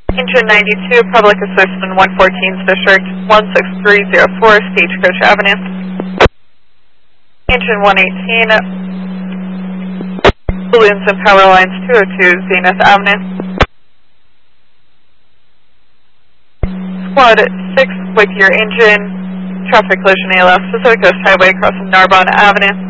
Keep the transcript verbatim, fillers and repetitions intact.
Engine ninety-two, Public Assistant one fourteen, District one six three zero four, Stagecoach Avenue. Engine one eighteen, Balloons and Power Lines two oh two, Zenith Avenue. Squad six, Whittier Engine, traffic collision A L S, Pacific Coast Highway crossing Narbonne Avenue.